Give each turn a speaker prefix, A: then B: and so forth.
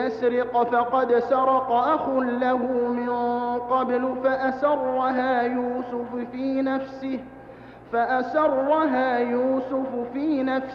A: يسرق فقد سرق أخ له من قبل فأسرها يوسف في نفسه